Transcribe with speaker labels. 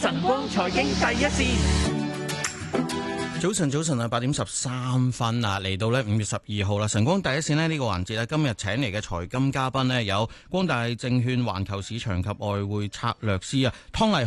Speaker 1: 晨光財經第一線。
Speaker 2: 早晨啊，8:13啊，嚟到呢5月12號啦。晨光第一線呢個環節呢，今日請嚟嘅財金嘉賓呢，有光大證券環球市場及外匯策略師啊，湯麗